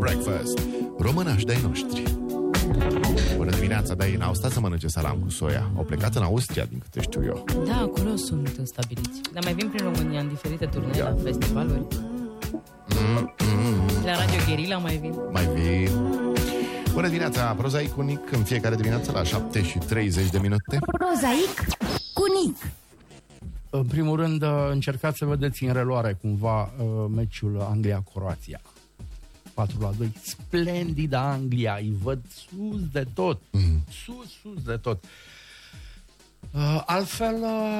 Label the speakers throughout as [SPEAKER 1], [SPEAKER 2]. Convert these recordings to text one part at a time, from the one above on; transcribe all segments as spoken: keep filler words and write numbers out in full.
[SPEAKER 1] Breakfast. Românași de-ai noștri. Bună dimineața, dar ei n-au stat să mănânce salam cu soia. Au plecat în Austria, din câte știu eu.
[SPEAKER 2] Da, acolo sunt stabiliți. Dar mai vin prin România în diferite turnee, la festivaluri.
[SPEAKER 1] Mm, mm.
[SPEAKER 2] La Radio Guerilla mai vin.
[SPEAKER 1] Mai vin. Bună dimineața, Prozaic cu Nic, în fiecare dimineață la șapte și treizeci de minute.
[SPEAKER 3] Prozaic cu Nic.
[SPEAKER 4] În primul rând, încercați să vedeți în reluare cumva meciul Anglia-Croația. patru la doi. Splendidă Anglia. Îi văd sus de tot. Mm. Sus, sus de tot. Altfel,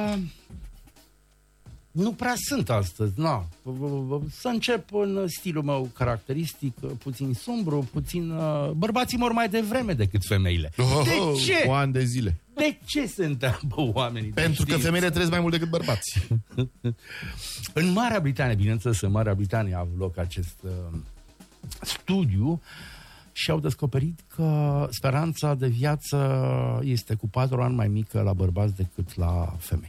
[SPEAKER 4] nu prea sunt astăzi. Na. Să încep în stilul meu caracteristic, puțin sumbru, puțin... Bărbații mor mai devreme decât femeile.
[SPEAKER 1] Oh,
[SPEAKER 4] de ce?
[SPEAKER 1] Cu ani de zile.
[SPEAKER 4] De ce se întreabă oamenii?
[SPEAKER 1] Pentru că femeile trăiesc mai mult decât bărbații.
[SPEAKER 4] În Marea Britanie, bineînțeles, în Marea Britanie a avut loc acest uh, studiu și au descoperit că speranța de viață este cu patru ani mai mică la bărbați decât la femei.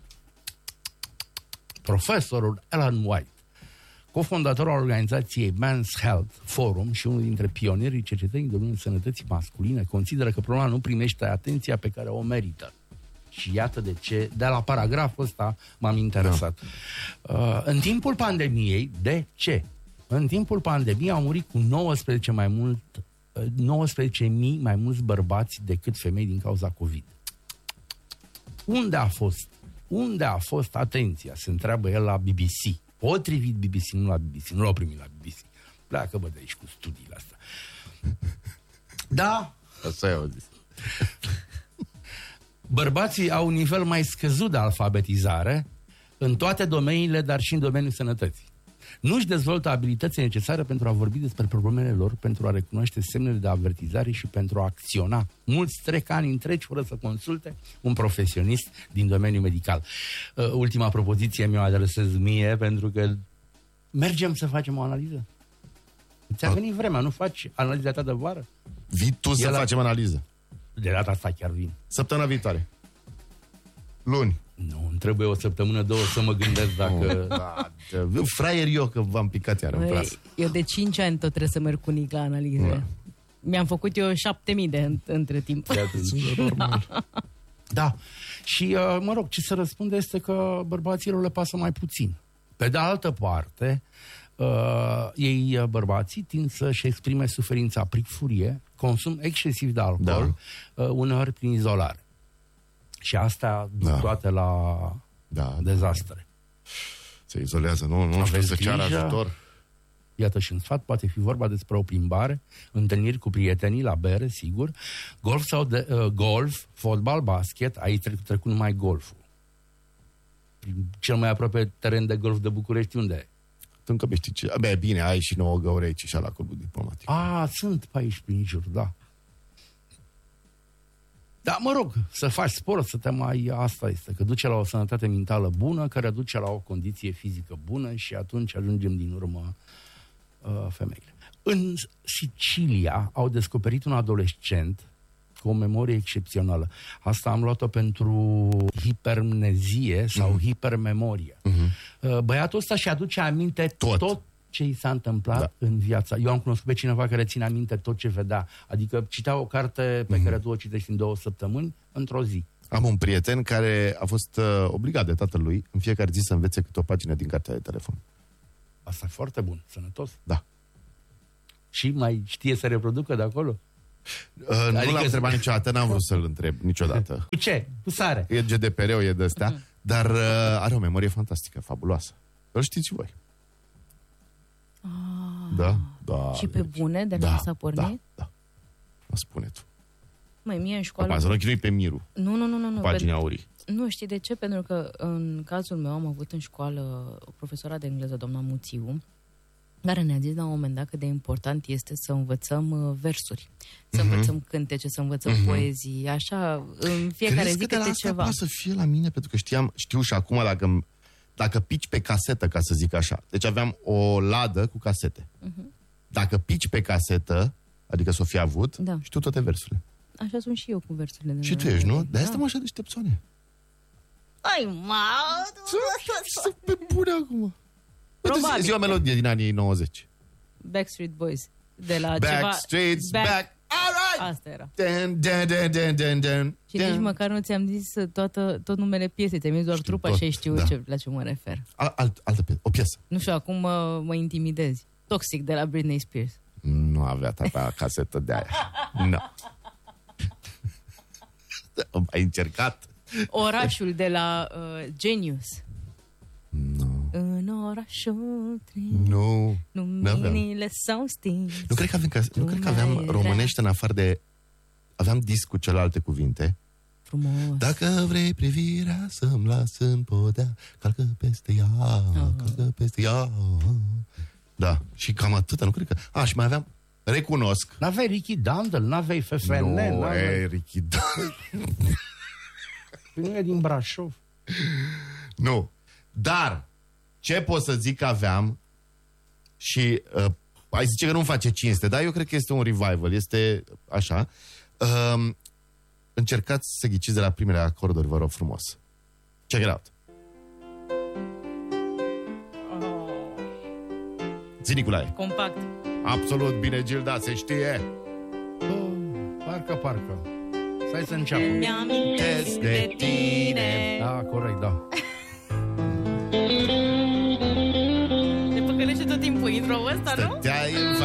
[SPEAKER 4] Profesorul Ellen White, cofondatorul organizației Men's Health Forum și unul dintre pionierii cercetării în domeniul sănătății masculine, consideră că problema nu primește atenția pe care o merită. Și iată de ce, de la paragraful ăsta m-am interesat. Da. Uh, în timpul pandemiei, de ce? În timpul pandemiei au murit cu nouăsprezece mai mult, uh, nouăsprezece mii mai mulți bărbați decât femei din cauza COVID. Unde a fost? Unde a fost atenția? Se întreabă el la B B C. Potrivit B B C, nu la B B C, nu l-au primit la B B C. Pleacă, bă, de aici cu studiile astea. Da?
[SPEAKER 1] Asta i-au zis.
[SPEAKER 4] Bărbații au un nivel mai scăzut de alfabetizare în toate domeniile, dar și în domeniul sănătății. Nu-și dezvoltă abilitățile necesare pentru a vorbi despre problemele lor, pentru a recunoaște semnele de avertizare și pentru a acționa. Mulți trec ani întregi fără să consulte un profesionist din domeniul medical. Uh, ultima propoziție mi-o adresez mie, pentru că mergem să facem o analiză. Ți-a venit vremea, nu faci analiza ta de vară?
[SPEAKER 1] Vii tu să
[SPEAKER 4] la...
[SPEAKER 1] facem analiză.
[SPEAKER 4] De data asta chiar vin.
[SPEAKER 1] Săptămâna viitoare. Luni.
[SPEAKER 4] Nu, îmi trebuie o săptămână, două să mă gândesc dacă...
[SPEAKER 1] Oh, fraier eu că v-am picat iar în plasă.
[SPEAKER 2] Eu de cinci ani tot trebuie să merg cu Nic la analize. Da. Mi-am făcut eu șapte mii de între timp.
[SPEAKER 4] Da. Da. Și, mă rog, ce se răspunde este că bărbaților le pasă mai puțin. Pe de altă parte, uh, ei, bărbații, tind să-și exprime suferința prin furie, consum excesiv de alcool, da. uh, uneori prin izolare. Și asta duc da. toate la
[SPEAKER 1] da,
[SPEAKER 4] dezastre.
[SPEAKER 1] Se izolează, nu, nu știu să ceară ajutor.
[SPEAKER 4] Iată și în sfat poate fi vorba despre o plimbare, întâlniri cu prietenii la bere, sigur, golf sau de, uh, golf, fotbal, basket, aici trec, trecut numai golful. Cel mai aproape teren de golf de București, unde e?
[SPEAKER 1] Încă știi ce? Bine, bine, ai și nouă găuri aici și la clubul diplomatic.
[SPEAKER 4] A, sunt pe aici prin jur, da. Da, mă rog, să faci sport, să te mai... Asta este, că duce la o sănătate mentală bună, care duce la o condiție fizică bună și atunci ajungem din urmă uh, femeile. În Sicilia au descoperit un adolescent cu o memorie excepțională. Asta am luat-o pentru hipermnezie sau uh-huh. hipermemorie. Uh-huh. Băiatul ăsta și aduce aminte tot, tot ce i s-a întâmplat da. în viața. Eu am cunoscut pe cineva care ține aminte tot ce vedea. Adică citea o carte pe mm. care tu o citești în două săptămâni, într-o zi.
[SPEAKER 1] Am un prieten care a fost uh, obligat de tatălui în fiecare zi să învețe câte o pagină din cartea de telefon.
[SPEAKER 4] Asta e foarte bun, sănătos.
[SPEAKER 1] Da.
[SPEAKER 4] Și mai știe să reproducă de acolo?
[SPEAKER 1] Uh, adică nu l-am întrebat niciodată, n-am vrut să-l întreb niciodată.
[SPEAKER 4] Cu ce? Cu sare?
[SPEAKER 1] E G D P R-ul, e de astea, uh-huh. dar uh, are o memorie fantastică, fabuloasă. Îl știți și voi.
[SPEAKER 2] Ah,
[SPEAKER 1] da, da.
[SPEAKER 2] Și pe bune, de la
[SPEAKER 1] da,
[SPEAKER 2] s-a pornit?
[SPEAKER 1] Da, da. Mă spune tu.
[SPEAKER 2] Măi, mie în școală...
[SPEAKER 1] Acum, să nu chinui pe Miru.
[SPEAKER 2] Nu, nu, nu, nu. nu
[SPEAKER 1] Pagini aurii.
[SPEAKER 2] Nu, știi de ce? Pentru că în cazul meu am avut în școală o profesoară de engleză, doamna Muțiu, care ne-a zis la un moment dat cât de important este să învățăm versuri, să uh-huh. învățăm cântece, să învățăm uh-huh. poezii, așa, în fiecare
[SPEAKER 1] Crezi
[SPEAKER 2] zi
[SPEAKER 1] că
[SPEAKER 2] câte ceva.
[SPEAKER 1] Crezi că să fie la mine? Pentru că știam, știu și acum dacă, dacă pici pe casetă, ca să zic așa. Deci aveam o ladă cu casete. Uh-huh. Dacă pici pe casetă, adică să o fi avut, da. știu toate versurile.
[SPEAKER 2] Așa sunt și eu cu versurile. De
[SPEAKER 1] și tu ești, nu? De asta mă așa deștepțoane.
[SPEAKER 2] Ai, mă!
[SPEAKER 1] Să pe bune acum.
[SPEAKER 2] Probabil.
[SPEAKER 1] Zi o melodie din anii nouăzeci.
[SPEAKER 2] Backstreet Boys. de la ceva...
[SPEAKER 1] Backstreet's back. back. All right.
[SPEAKER 2] Asta era.
[SPEAKER 1] Dun, dun, dun, dun, dun, dun.
[SPEAKER 2] Și nici măcar nu ți-am zis toată, tot numele piesei, ți-am zis doar
[SPEAKER 1] știu
[SPEAKER 2] trupa
[SPEAKER 1] tot,
[SPEAKER 2] și știu
[SPEAKER 1] da.
[SPEAKER 2] ce, la ce mă refer.
[SPEAKER 1] Alt, altă piesă, o piesă.
[SPEAKER 2] Nu știu, acum mă, mă intimidezi. Toxic de la Britney Spears.
[SPEAKER 1] Nu avea tata casetă de aia. Nu. Ai încercat?
[SPEAKER 2] Orașul de la uh, Genius.
[SPEAKER 1] Nu.
[SPEAKER 2] În orașul trist,
[SPEAKER 1] Nu.
[SPEAKER 2] luminile s-au stins.
[SPEAKER 1] Nu cred că aveam, nu cred că aveam românește în afară de... Aveam disc cu celelalte cuvinte.
[SPEAKER 2] Frumos.
[SPEAKER 1] Dacă vrei privirea să-mi las în podea, calcă peste ea, uh-huh. calcă peste ea. Da, și cam atâta, nu cred că... A, și mai aveam... Recunosc.
[SPEAKER 4] N-aveai Ricky Dandel, n-aveai F F N,
[SPEAKER 1] Nu,
[SPEAKER 4] n-aveai...
[SPEAKER 1] e Ricky Dandel.
[SPEAKER 4] Păi nu e din Brașov.
[SPEAKER 1] Nu. Dar, ce pot să zic că aveam și... Uh, ai zice că nu-mi face cinste, dar eu cred că este un revival, este așa. Uh, încercați să ghiciți de la primele acorduri, vă rog frumos. Check it out. Zi, Nicolae.
[SPEAKER 2] Compact.
[SPEAKER 1] Absolut bine, Gilda, se știe.
[SPEAKER 4] Oh, parcă, parcă. Stai să înceapă.
[SPEAKER 2] Mi-amintesc de tine.
[SPEAKER 4] Da, corect, da.
[SPEAKER 2] Te păcălește tot timpul intro-ul ăsta, nu?
[SPEAKER 1] Stăteai în